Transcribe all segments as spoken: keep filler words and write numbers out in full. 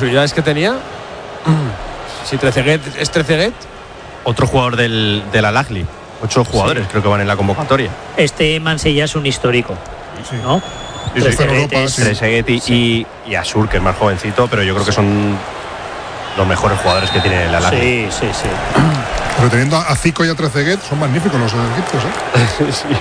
posibilidades que tenía. Si Trezeguet es Trezeguet. Otro jugador del, del Al-Ahly. Ocho jugadores sí. creo que van en la convocatoria. Este Mansilla es un histórico, sí. ¿no? Sí, sí, Trezeguet sí. Trezeguet y, sí. y, y Asur, que es más jovencito, pero yo creo que son los mejores jugadores que tiene el Al-Ahly. Sí, sí, sí. Pero teniendo a Zico y a Trezeguet, son magníficos los egipcios, ¿eh? sí.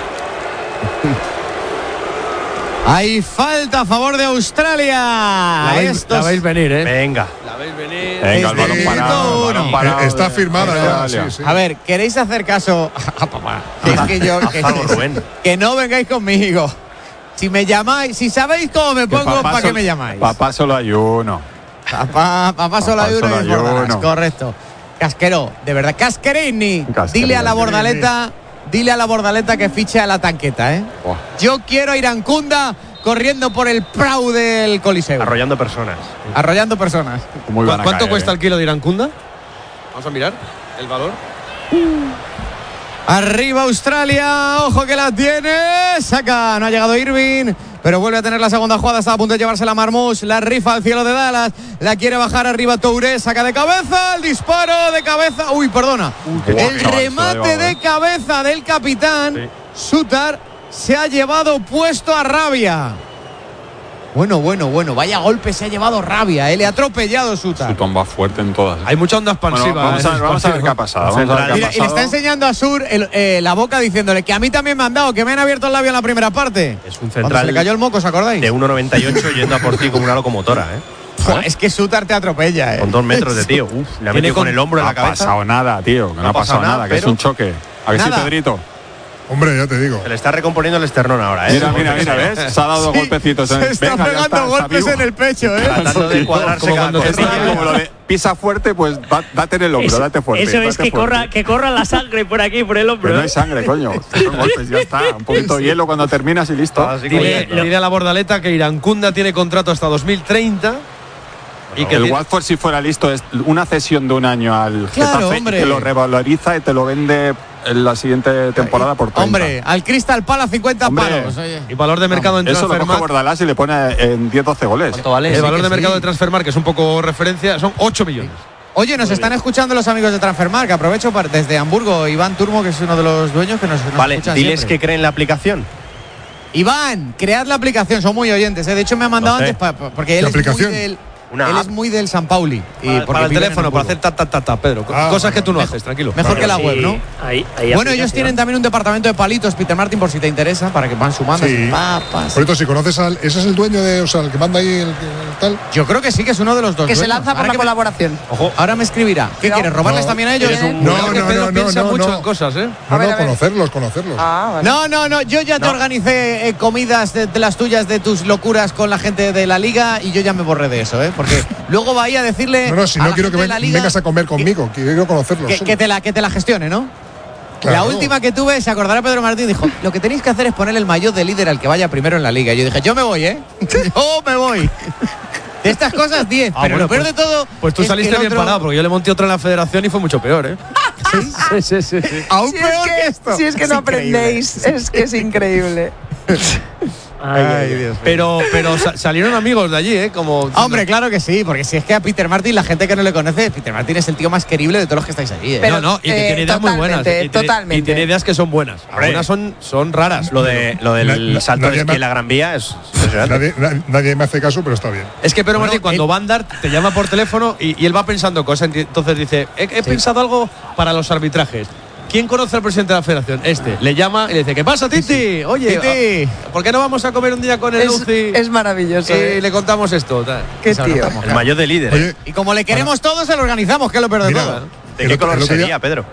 Hay falta a favor de Australia. La veis, Estos... la veis venir, ¿eh? Venga. La veis venir. Venga, el balón parado, el balón parado. Está firmada ya. Sí, sí. A ver, ¿queréis hacer caso a papá? Es que yo que, que no vengáis conmigo. Si me llamáis, si sabéis cómo me pongo, ¿para qué me llamáis? Papá solo hay uno. Papá, papá solo papá hay uno. Solo y hay uno. Correcto. Casquero, de verdad, Casquerini. Casquerini. Dile a la Bordaleta, dile a la Bordaleta que fiche a la tanqueta, ¿eh? Oh. Yo quiero a Irancunda corriendo por el prau del Coliseo. Arrollando personas. Arrollando personas. Muy ¿Cuánto caer, cuesta eh? el kilo de Irancunda? Vamos a mirar el valor. Arriba Australia, ojo que la tiene. Saca, no ha llegado Irving, pero vuelve a tener la segunda jugada. Está a punto de llevársela Marmoush. La rifa al cielo de Dallas. La quiere bajar arriba Touré. Saca de cabeza. El disparo de cabeza. Uy, perdona. Uy, el chaval, remate de cabeza del capitán. Sí. Sutar se ha llevado puesto a Rabia. Bueno, bueno, bueno. Vaya golpe se ha llevado Rabia. ¿eh? Le ha atropellado Sutar. Sutton va fuerte en todas. ¿eh? Hay mucha onda expansiva. Bueno, vamos, a ver, vamos a ver qué ha pasado. Vamos a ver qué ha Mira, pasado. y le está enseñando a Sur el, eh, la boca diciéndole que a mí también me han dado, que me han abierto el labio en la primera parte. Es un central. Se le cayó el moco, ¿os acordáis? De uno noventa y ocho yendo a por ti como una locomotora, ¿eh? Joder, es que Sutar te atropella, ¿eh? Con dos metros de tío. Uf, le ha metido con el hombro en la cabeza. No ha pasado nada, tío. Que no, no ha pasado nada, nada que es un choque. ¿A que sí, Pedrito? Hombre, ya te digo. Se le está recomponiendo el esternón ahora, ¿eh? Mira, mira, mira, ¿ves? Se ha dado sí, golpecitos. Se está Venga, pegando está, golpes está en el pecho, ¿eh? Tratando de cuadrarse como cada cosa. Como lo de pisa fuerte, pues date en el hombro, eso, date fuerte. Eso es date que fuerte. corra, que corra la sangre por aquí, por el hombro. Pero no hay sangre, coño. Son golpes, ya está. Un poquito de hielo cuando terminas y listo. Ah, dile, dile a la Bordaleta que Irancunda tiene contrato hasta dos mil treinta. Y que el tiene... Watford, si fuera listo, es una cesión de un año al claro, Getafe, hombre. que lo revaloriza y te lo vende en la siguiente temporada por treinta. Hombre, al Crystal Palace cincuenta hombre. palos. Oye. Y valor de mercado en Transfermarkt. Eso lo coge Bordalás y le pone en diez doce goles. ¿Cuánto vale? El sí, valor de sí. mercado de Transfermarkt, que es un poco referencia, son ocho millones. Oye, nos Muy están bien. escuchando los amigos de Transfermarkt, que aprovecho para, desde Hamburgo, Iván Turmo, que es uno de los dueños que nos, nos vale, escuchan diles siempre. que creen la aplicación. Iván, cread la aplicación, son muy oyentes. ¿eh? De hecho, me ha mandado no sé. antes pa, pa, porque él es aplicación? muy del... Una Él app. es muy del San Pauli. Y para, para el teléfono, para hacer ta, ta, ta, ta, Pedro. Ah, cosas bueno, que tú no mejor, haces, tranquilo. Mejor claro, que la sí, web, ¿no? Ahí, ahí bueno, ellos tienen también un departamento de palitos, Peter Martin, por si te interesa, para que van sumando. Sí. Papas. Por si conoces al. ¿Ese es el dueño de. O sea, el que manda ahí el, el tal? Yo creo que sí, que es uno de los dos. Que dueños. se lanza por la colaboración. Ojo, ahora me escribirá. ¿Qué no. quieres? ¿Robarles no. también a ellos? Un no, no, que Pedro no, piensa no, mucho no. en cosas, ¿eh? No, no, conocerlos, conocerlos. Ah, vale. No, no, no. Yo ya te no. organicé eh, comidas de, de las tuyas, de tus locuras con la gente de la liga y yo ya me borré de eso, ¿eh? Porque luego va ahí a decirle. No, no, si no quiero que ven, liga, vengas a comer conmigo, que, quiero conocerlos. Que, que, te la, que te la gestione, ¿no? Claro. La última que tuve, se acordará Pedro Martín, dijo, lo que tenéis que hacer es poner el maillot de líder al que vaya primero en la liga. Y yo dije, yo me voy, ¿eh? Yo me voy. De estas cosas, diez. Ah, pero bueno, lo peor pues, de todo. Pues tú saliste bien otro... parado, porque yo le monté otra en la federación y fue mucho peor, ¿eh? Sí, sí, sí. sí, sí. Aún si peor es que, que esto. Si es que es no increíble. aprendéis, es que es increíble. Ay, ay, Dios. Pero, pero salieron amigos de allí, ¿eh? Como, Hombre, claro que sí, porque si es que a Peter Martin, la gente que no le conoce, Peter Martin es el tío más querible de todos los que estáis allí. ¿eh? Pero, no, no, y que eh, tiene ideas muy buenas. Y tiene, totalmente. Y tiene ideas que son buenas. Algunas son, son raras. Lo, de, lo del na, salto de esquí en la Gran Vía es nadie, nadie me hace caso, pero está bien. Es que Pedro bueno, Martín, cuando él, va a andar, te llama por teléfono y, y él va pensando cosas. Entonces dice, he, he sí. pensado algo para los arbitrajes. ¿Quién conoce al presidente de la federación? Este. Le llama y le dice, ¿qué pasa, Titi? Oye, Titi, ¿por qué no vamos a comer un día con el es, Luci? Es maravilloso. Y eh. le contamos esto. Tal. Qué tío. El maillot de líder. Oye, y como le queremos para, todos, se lo organizamos, que es lo peor de mira, todo. ¿De qué color sería, ya, Pedro?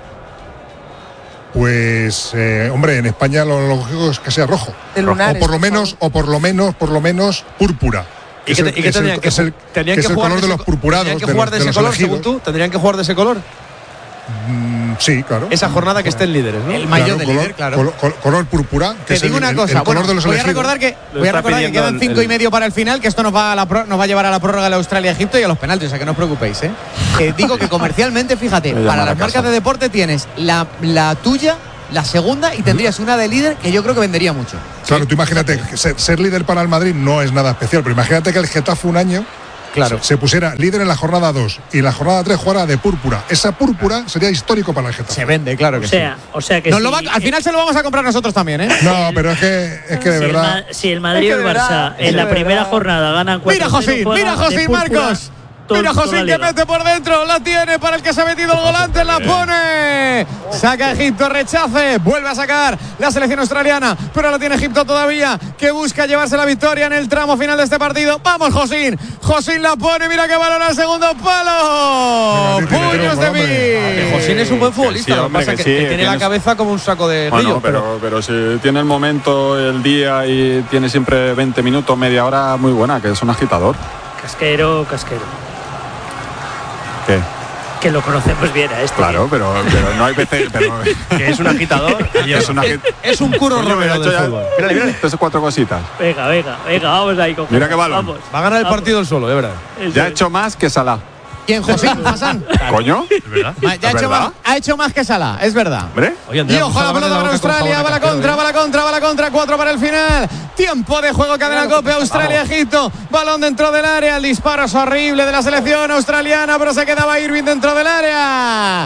Pues, eh, hombre, en España lo lógico es que sea rojo. De lunares, o por lo menos, o por lo menos, por lo menos, púrpura. ¿Y qué, ¿y qué tendrían que, es el, tenían que que es el jugar color de, de los purpurados. ¿Tendrían que jugar de, de, de ese color, elegidos. según tú? ¿Tendrían que jugar de ese color? Mm, sí, claro. Esa jornada que estén líderes, ¿no? El maillot claro, de color, líder, claro. Color, color, color púrpura. Que Te es digo el, una cosa, el, el bueno, color de los voy a elegidos. recordar que, voy a recordar que quedan cinco el, y medio para el final, que esto nos va a, la pro, nos va a llevar a la prórroga de Australia-Egipto y a los penaltis, o sea que no os preocupéis, ¿eh? eh digo que comercialmente, fíjate, para las marcas de deporte tienes la, la tuya, la segunda, y tendrías una de líder que yo creo que vendería mucho. Claro, tú imagínate, ser, ser líder para el Madrid no es nada especial, pero imagínate que el Getafe un año Claro. se, se pusiera líder en la jornada dos y en la jornada tres jugara de púrpura, esa púrpura sería histórico para el Getafe. Se vende, claro que O sea, sí. o sea que Nos si, lo va- al final se lo vamos a comprar nosotros también, ¿eh? No, pero es que, es que de si el, verdad. Ma- si el Madrid y Es que el de Barça verdad, es en la de primera verdad. jornada ganan cuatro Mira Josín, mira Josín Marcos. Mira Josín que mete por dentro, la tiene para el que se ha metido el volante, la pone. Saca Egipto, rechace, vuelve a sacar la selección australiana, pero la tiene Egipto todavía, que busca llevarse la victoria en el tramo final de este partido. Vamos Josín, Josín la pone, mira que balón al segundo palo. Mira, tiene Puños trompo, de hombre. Que mí. Josín es un buen futbolista, sí, lo que hombre, pasa que que, sí, que tiene la tienes- cabeza como un saco de Bueno, río. pero, pero si tiene el momento, el día y tiene siempre veinte minutos, media hora, muy buena, que es un agitador. Casquero, casquero. ¿Qué? Que lo conocemos bien a este. Claro, pero, pero no hay veces. Pero, Que es un agitador. es una agit- Es un Curro Coño, mira, Romero hecho del ya- fútbol. Mírale, mírale. Estas cuatro cositas. Venga, venga, venga, vamos ahí con Mira qué balón. Vamos. Va a ganar el Vamos. partido el solo, de verdad. Eso Ya ha es. hecho más que Salah. ¿Quién, Josín? ¿Hassan? ¿Coño? ¿Verdad? Ya ha ¿Es hecho, verdad? más, ha hecho más que Salah, es verdad. Hombre. Oye, Y Andrea, ojo puso la la mano pelota en para boca con Australia, sabor va a la casquero, contra, ¿eh? va la contra, va la contra, cuatro para el final. Tiempo de juego, cadena cope, Australia, Egipto. Balón dentro del área, el disparo es horrible de la selección australiana, pero se quedaba Irving dentro del área.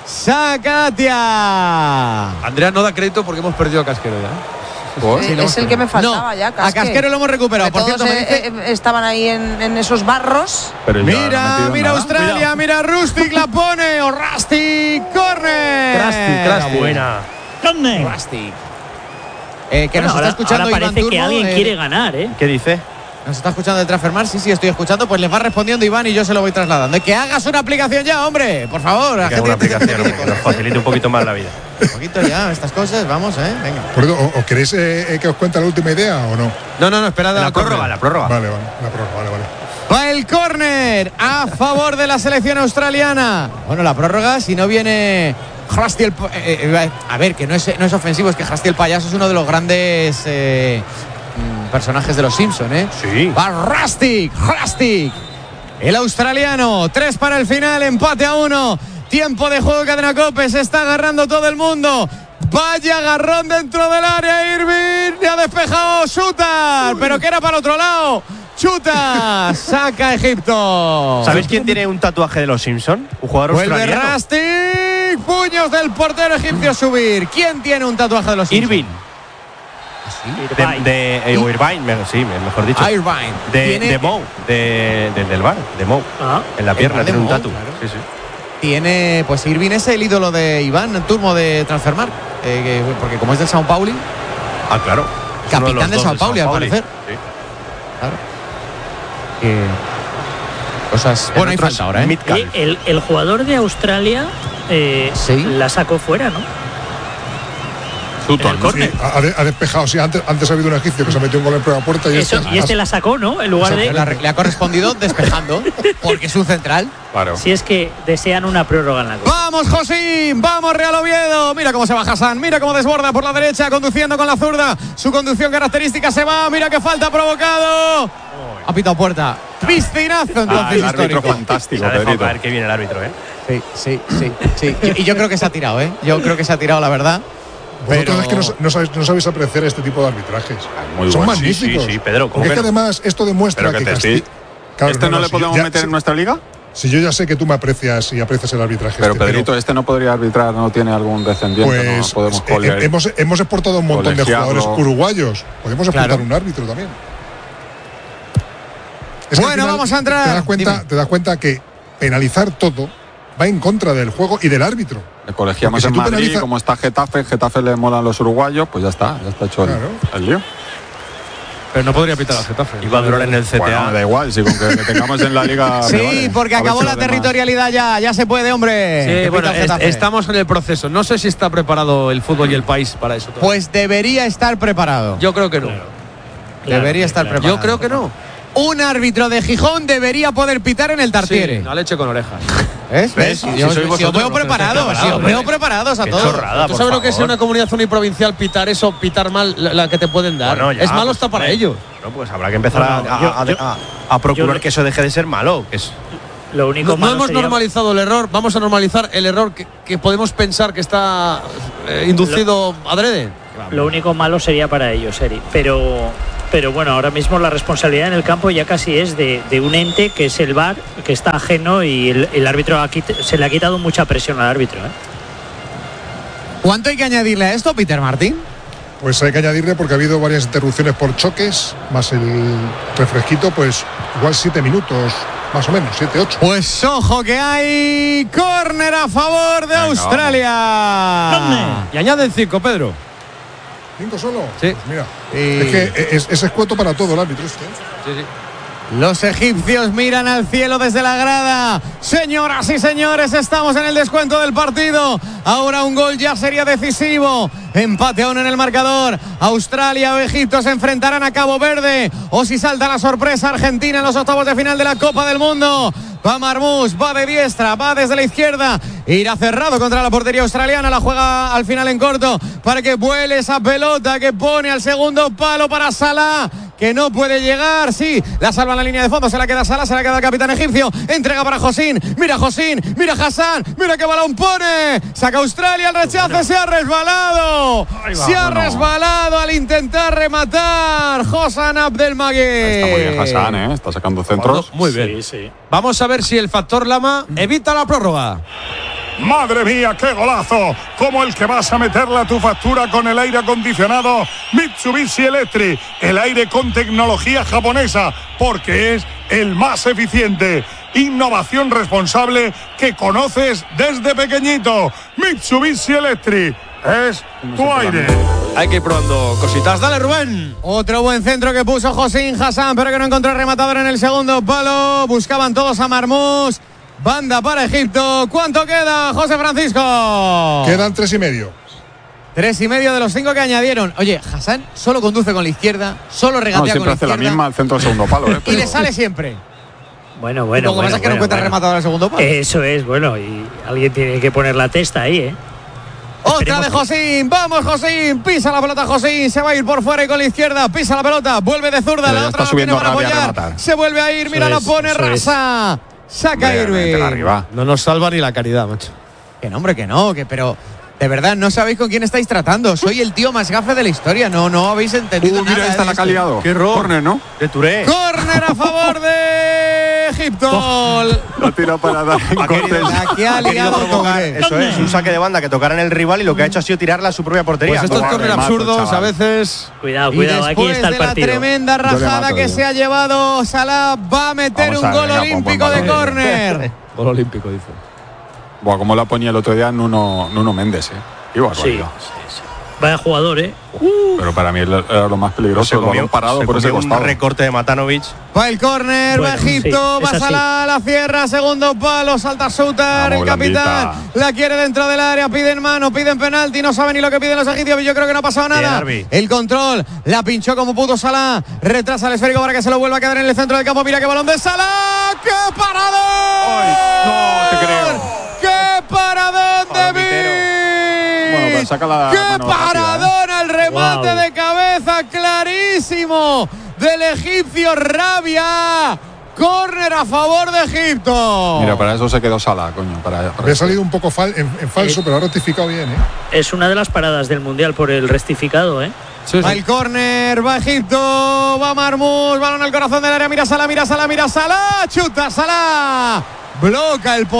Sakatia. Andrea no da crédito porque hemos perdido a Casquero ya. Eh, es el que me faltaba No, ya, a Casquero lo hemos recuperado. Porque Por cierto, todos, me dice- eh, eh, estaban ahí en, en esos barros. Pero ya no ha Mira, metido mira nada. Australia, mira Rustic la pone. O Rustic, corner. Crusty, Crusty. Buena. ¿Dónde? Rustic. Eh, que Bueno, nos ahora, está escuchando ahora Iván parece que Turbo, alguien eh, quiere ganar, ¿eh? ¿Qué dice? Nos está escuchando de Transfermar, sí, sí, estoy escuchando. Pues les va respondiendo Iván y yo se lo voy trasladando. Que hagas una aplicación ya, hombre, por favor. La Que haga gente una tiene aplicación que hombre, que nos facilite un poquito más la vida. Un poquito ya, estas cosas, vamos, eh, venga. Por cierto, ¿o- ¿os queréis eh, eh, que os cuente la última idea o no? No, no, no, esperad a La prórroga, la prórroga. Vale, vale, la prórroga, vale, vale. Va el córner a favor de la selección australiana. Bueno, la prórroga, si no viene Hasty el... pa- eh, eh, a ver, que no es, no es ofensivo, es que Hasty el payaso es uno de los grandes eh, mm, personajes de los Simpson, ¿eh? Sí. Va Rustic, Rustic. El australiano, tres para el final, empate a uno. Tiempo de juego, cadena cope, se está agarrando todo el mundo. Vaya agarrón dentro del área, Irving. Le ha despejado Chutar, pero que era para el otro lado. Chuta, saca Egipto. ¿Sabéis quién tiene un tatuaje de los Simpson? Un jugador Vuelve australiano. Rustic. Puños del portero egipcio a subir. ¿Quién tiene un tatuaje de los Simpsons? Irving. Irvine. De, de, eh, o Irvine, me- sí, me- mejor dicho. Irvine. De, Tiene- de Mou, de, del del bar, de Mou. Ah, En la pierna de tiene un Mou, tatu. claro. Sí, sí. Tiene, pues Irving es el ídolo de Iván Turmo de Transfermarkt, eh, que- porque como es del Sao Paulo, Ah, claro. Es uno Capitán los de dos Sao del Paulo, al Pauli. parecer. Sí. claro. Que cosas. Bueno, hay otro falta es ahora, ¿eh? Mitcal. oye, el, el jugador de Australia eh, Sí. la sacó fuera, ¿no? Sutton, En el ¿no? córner. Sí, ha, ha de- ha despejado. Sí, antes, antes ha habido un egipcio que se metió un gol en prueba puerta y Eso, este, y este la sacó, ¿no? En lugar Le ha- de. le ha correspondido despejando, porque es un central. Claro. Si es que desean una prórroga en la Copa. Vamos, Josín, vamos, Real Oviedo. Mira cómo se va Hassan, mira cómo desborda por la derecha, conduciendo con la zurda. Su conducción característica se va, mira qué falta provocado. Ha pitado puerta. Piscinazo Ah, entonces el árbitro histórico. fantástico, Se ha dejado Pedrito. caer que viene el árbitro, ¿eh? Sí, sí, sí, sí. Y, y yo creo que se ha tirado, ¿eh? Yo creo que se ha tirado, la verdad. Vosotros Pero- es que no, no sabéis, no sabéis apreciar este tipo de arbitrajes. muy Son bueno. Sí, sí, magníficos. sí, Pedro, ¿cómo Porque es que que no? además esto demuestra Pero que que te Casti- estoy- Claro, ¿Este no, le si podemos ya- meter si- en nuestra liga? Si yo ya sé que tú me aprecias y aprecias el arbitraje. Pero este, Pedrito, este no podría arbitrar, no tiene algún descendiente, pues no podemos eh, coler- hemos, hemos exportado un montón de colegiarlo. jugadores uruguayos. Podemos exportar Claro. un árbitro también. Es que al Bueno, final vamos a entrar. Te das, cuenta, Dime. te das cuenta que penalizar todo va en contra del juego y del árbitro. Le colegiamos Porque si en tú Madrid, penaliza- como está Getafe, Getafe le molan los uruguayos, pues ya está, ya está hecho el- Claro. el, lío. Pero no podría pitar al Getafe. Iba a durar en el C T A. Bueno, me da igual, si con que, que tengamos en la liga. me Sí, vale. porque A ver acabó si la los demás- territorialidad ya. Ya se puede, hombre. Sí, Que bueno, pita el est- Getafe. estamos en el proceso. No sé si está preparado el fútbol y el país para eso. todavía. Pues debería estar preparado. yo creo que no. debería estar claro. preparado. Yo creo que no. Un árbitro de Gijón debería poder pitar en el Tartiere. Sí, a leche con orejas. ¿Ves? ¿Ves? Si, Si yo- sois si os vosotros veo los que preparados, estáis si os preparados, veo hombre. preparados a Qué todos. chorrada, ¿Tú por sabes lo que es en favor. una comunidad uniprovincial pitar eso, pitar mal la, la que te pueden dar? Bueno, ya, es malo pues, hasta para hombre. ellos. No, pues habrá que empezar a- No, no, a, yo- a- yo- a- a procurar yo- que eso deje de ser malo. Que es, Lo único No, no malo hemos sería- normalizado el error, vamos a normalizar el error que, que podemos pensar que está eh, inducido adrede. Lo único malo sería para ellos, Eri. Pero, pero bueno, ahora mismo la responsabilidad en el campo ya casi es de, de un ente que es el V A R, que está ajeno y el, el árbitro aquí se le ha quitado mucha presión al árbitro, ¿eh? ¿Cuánto hay que añadirle a esto, Peter Martín? Pues hay que añadirle, porque ha habido varias interrupciones por choques, más el refresquito, pues igual siete minutos, más o menos, siete, ocho. Pues ojo que hay córner a favor de Venga, Australia. Y añaden cinco, Pedro. ¿Cinco solo? Sí. Pues mira, Y- es que es, es escueto para todo el árbitro este. Sí, sí. Los egipcios miran al cielo desde la grada. Señoras y señores, estamos en el descuento del partido. Ahora un gol ya sería decisivo. Empate aún en el marcador. Australia o Egipto se enfrentarán a Cabo Verde. O si salta la sorpresa, Argentina en los octavos de final de la Copa del Mundo. Va Marmús, va de diestra, va desde la izquierda. Irá cerrado contra la portería australiana. La juega al final en corto para que vuele esa pelota que pone al segundo palo para Salah, que no puede llegar. Sí, la salva en la línea de fondo. Se la queda Salah, se la queda el capitán egipcio. Entrega para Josín. Mira Josín, mira Hassan. Mira qué balón pone. Saca Australia el rechace. Se ha resbalado. Ahí va, Se ha bueno. resbalado al intentar rematar Hossam Abdelmagui. Está muy bien Hassan, ¿eh? Está sacando centros. Muy bien. Sí, sí. Vamos a ver si el factor Lama evita la prórroga. ¡Madre mía, qué golazo! Como el que vas a meterle a tu factura con el aire acondicionado Mitsubishi Electric. El aire con tecnología japonesa, porque es el más eficiente. Innovación responsable que conoces desde pequeñito. Mitsubishi Electric. Es tu aire. Hay que ir probando cositas. Dale, Rubén. Otro buen centro que puso Josín Hassan, pero que no encontró el rematador en el segundo palo. Buscaban todos a Marmús. Banda para Egipto. ¿Cuánto queda, José Francisco? Quedan tres y medio. Tres y medio de los cinco que añadieron. Oye, Hassan solo conduce con la izquierda, solo No, regatea siempre con la hace la izquierda. misma al centro del segundo palo, ¿eh? Y Pero- le sale siempre. Bueno, Y bueno, lo que bueno, pasa es que no bueno, encuentra bueno. rematador al segundo palo. Eso es, bueno, y alguien tiene que poner la testa ahí, ¿eh? Otra de Esperemos Josín, vamos Josín, pisa la pelota Josín, se va a ir por fuera y con la izquierda, pisa la pelota, vuelve de zurda, Pero la ya otra está la tiene subiendo para Rabia a apoyar, rematar. se vuelve a ir, mira, Eso la es, pone eso es. Rasa, saca Hombre, métela Irving. arriba. No nos salva ni la caridad, macho. Que no, hombre, que no, que pero de verdad no sabéis con quién estáis tratando, soy el tío más gafe de la historia, no, no habéis entendido Uh, nada. mira, esta de la esto. ha liado. Qué error. Córner, ¿no? De Touré. Córner a favor de Egipto. Lo tira para dar en Ha querido- cortes. La que ha Ha querido liado provocar, Touré. eso es, un saque de banda que tocara en el rival y lo que ha hecho ha sido tirarla a su propia portería. Pues estos Buah, córner remato, absurdos a chaval. veces. Cuidado, Y cuidado, aquí después está el de la partido. tremenda Yo le rajada mato, que yo. se ha llevado Salah, va a meter Vamos un a ver, gol venga, pon olímpico buen de balón. córner. Gol olímpico, dice. Buah, como la ponía el otro día Nuno, Nuno Méndez, ¿eh? Qué Sí, barbaridad. sí, sí. Vaya jugador, ¿eh? Pero para mí era lo más peligroso, el balón parado se por ese comió un costado. recorte de Matanovic. Va el córner, va Bueno, Egipto, sí, va es así. Salah, la cierra, segundo palo, salta Soutar, Vamos, el capitán, blandita. la quiere dentro del área, piden mano, piden penalti, no saben ni lo que piden los egipcios, yo creo que no ha pasado Bien, nada. Arbi. El control, la pinchó como pudo Salah, retrasa el esférico para que se lo vuelva a quedar en el centro del campo, mira qué balón de Salah, ¡qué paradón! Ay, no te creo. ¡Qué paradón de Palomitero. Vic! Bueno, pero saca la ¡Qué mano rápida, paradón al remate Wow. de cabeza clarísimo del egipcio Rabia! Córner a favor de Egipto. Mira, para eso se quedó Salah, coño. Para, para Había salido un poco fal- en, en falso, pero ha rectificado bien, ¿eh? Es una de las paradas del Mundial por el rectificado, ¿eh? Sí, Va sí. el córner, va Egipto, va Marmús, balón al corazón del área, mira Salah, mira Salah, mira Salah, chuta Salah, bloca el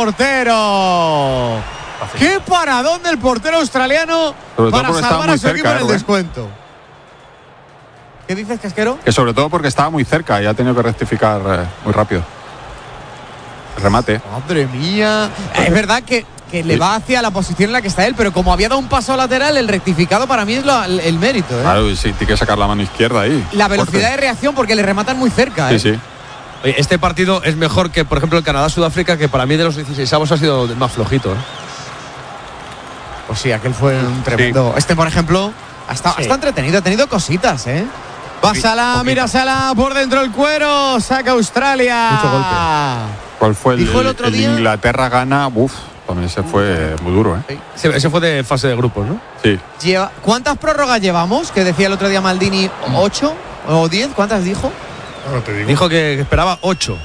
portero. Qué paradón del portero australiano Sobre todo para porque estaba salvar a muy su equipo cerca, en el ¿eh, Rubén? descuento. ¿Qué dices, Casquero? Que sobre todo porque estaba muy cerca y ha tenido que rectificar eh, muy rápido. El remate. Madre mía. Es verdad que, que le va hacia la posición en la que está él, pero como había dado un paso lateral, el rectificado para mí es lo- el, el mérito. ¿eh? Claro, y sí, tiene que sacar la mano izquierda ahí. La velocidad de Fuerte. reacción porque le rematan muy cerca. ¿eh? Sí, sí. Oye, este partido es mejor que, por ejemplo, el Canadá-Sudáfrica, que para mí de los dieciseisavos ha sido el más flojito. ¿eh? Pues sí, aquel fue un tremendo. Este, por ejemplo, ha estado, Sí. está entretenido, ha tenido cositas, ¿eh? Va Salah, mira Salah por dentro el cuero, saca Australia. Mucho golpe. ¿Cuál fue el, Dijo el otro día- Inglaterra gana? Uf, también se fue muy duro, ¿eh? Ese, ese fue de fase de grupos, ¿no? Sí. Lleva, ¿Cuántas prórrogas llevamos? Que decía el otro día Maldini, ¿ocho o diez? ¿Cuántas dijo? Ahora te digo. Dijo que esperaba ocho.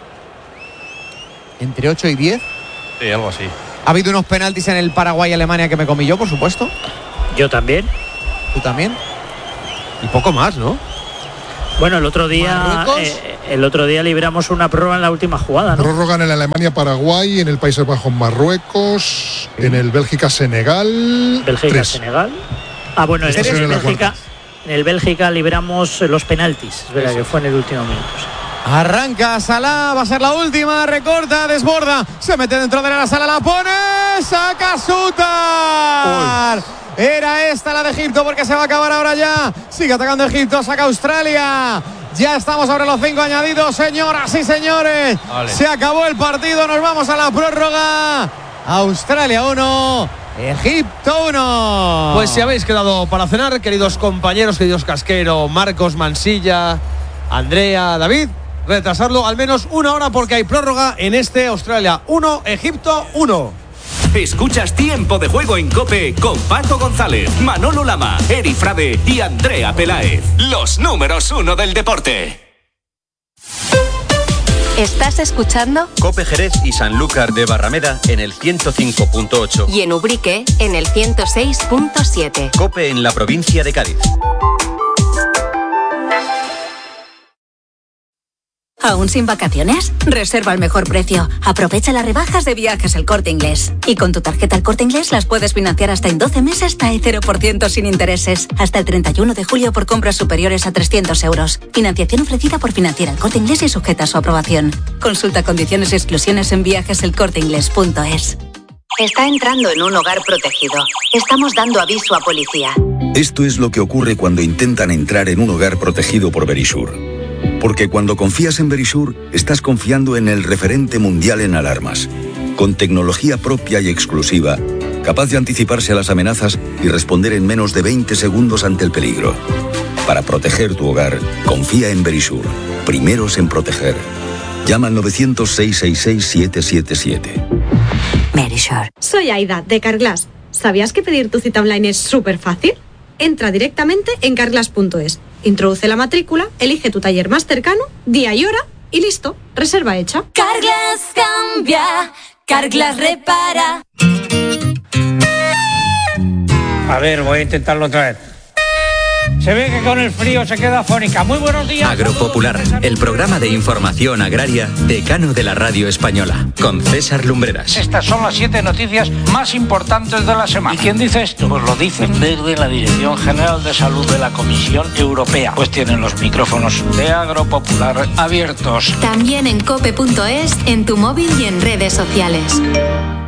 Entre ocho y diez. Sí, algo así. Ha habido unos penaltis en el Paraguay-Alemania que me comí yo, por supuesto. Yo también. ¿Tú también? Y poco más, ¿no? Bueno, el otro día eh, el otro día libramos una prórroga en la última jugada, ¿no? Prórroga en el Alemania-Paraguay, en el Países Bajos-Marruecos, en el Bélgica-Senegal. Bélgica-Senegal. Ah, bueno, en el Bélgica, en el Bélgica libramos los penaltis, es verdad que fue en el último minuto. Arranca Salah, va a ser la última, recorta, desborda, se mete dentro de la sala, la pone, saca Sutar. Era esta la de Egipto porque se va a acabar ahora ya. Sigue atacando Egipto, saca Australia. Ya estamos sobre los cinco añadidos, señoras y señores. Vale. Se acabó el partido, nos vamos a la prórroga. Australia uno, Egipto uno. Pues si habéis quedado para cenar, queridos compañeros, queridos Casquero, Marcos, Mansilla, Andrea, David, retrasarlo al menos una hora porque hay prórroga en este Australia uno, Egipto uno. Escuchas Tiempo de Juego en COPE con Paco González, Manolo Lama, Eri Frade y Andrea Peláez. Los números uno del deporte. ¿Estás escuchando? COPE Jerez y Sanlúcar de Barrameda en el ciento cinco punto ocho. Y en Ubrique en el ciento seis punto siete. COPE en la provincia de Cádiz. ¿Aún sin vacaciones? Reserva al mejor precio. Aprovecha las rebajas de Viajes El Corte Inglés. Y con tu tarjeta El Corte Inglés las puedes financiar hasta en doce meses hasta el cero por ciento sin intereses. Hasta el treinta y uno de julio por compras superiores a trescientos euros. Financiación ofrecida por Financiera El Corte Inglés y sujeta a su aprobación. Consulta condiciones y exclusiones en viajes el corte inglés punto es. Está entrando en un hogar protegido. Estamos dando aviso a policía. Esto es lo que ocurre cuando intentan entrar en un hogar protegido por Verisure. Porque cuando confías en Verisure, estás confiando en el referente mundial en alarmas, con tecnología propia y exclusiva, capaz de anticiparse a las amenazas y responder en menos de veinte segundos ante el peligro. Para proteger tu hogar, confía en Verisure. Primeros en proteger. Llama al novecientos, seiscientos sesenta y seis, siete siete siete. Verisure. Soy Aida, de Carglass. ¿Sabías que pedir tu cita online es súper fácil? Entra directamente en carglass punto es. Introduce la matrícula, elige tu taller más cercano, día y hora y listo, reserva hecha. Carglass cambia, Carglass repara. A ver, voy a intentarlo otra vez. Se ve que con el frío se queda afónica. Muy buenos días. Agropopular, el programa de información agraria decano de la radio española, con César Lumbreras. Estas son las siete noticias más importantes de la semana. ¿Y quién dice esto? Pues lo dicen desde la Dirección General de Salud de la Comisión Europea. Pues tienen los micrófonos de Agropopular abiertos. También en cope punto es, en tu móvil y en redes sociales.